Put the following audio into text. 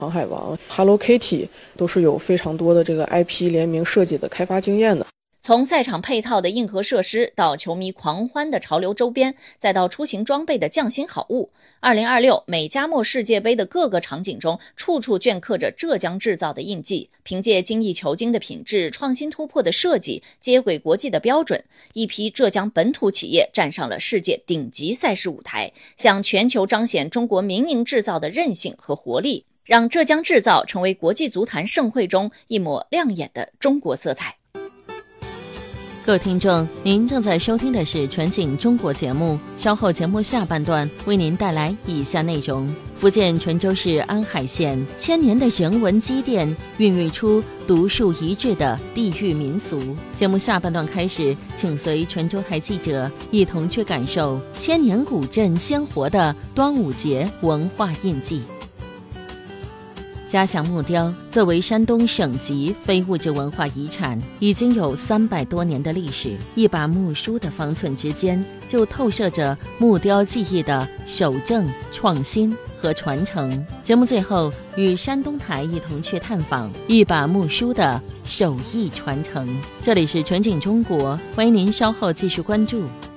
航海王、Hello Kitty 都是有非常多的这个 IP 联名设计的开发经验的。 从赛场配套的硬核设施，到球迷狂欢的潮流周边，再到出行装备的匠心好物，2026美加墨世界杯的各个场景中，处处镌刻着浙江制造的印记。凭借精益求精的品质、创新突破的设计、接轨国际的标准，一批浙江本土企业站上了世界顶级赛事舞台，向全球彰显中国民营制造的韧性和活力，让浙江制造成为国际足坛盛会中一抹亮眼的中国色彩。 各位听众，您正在收听的是全景中国节目，稍后节目下半段为您带来以下内容。福建泉州市安海县千年的人文积淀，孕育出独树一帜的地域民俗。节目下半段开始，请随泉州台记者一同去感受千年古镇鲜活的端午节文化印记。嘉祥木雕作为山东省级非物质文化遗产，已经有300多年的历史。一把木梳的方寸之间，就透射着木雕技艺的守正、创新和传承。节目最后，与山东台一同去探访一把木梳的手艺传承。这里是全景中国，欢迎您稍后继续关注。